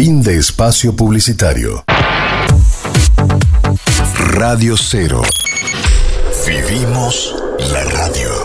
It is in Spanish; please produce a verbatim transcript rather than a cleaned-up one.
Fin de espacio publicitario. Radio Cero. Vivimos la radio.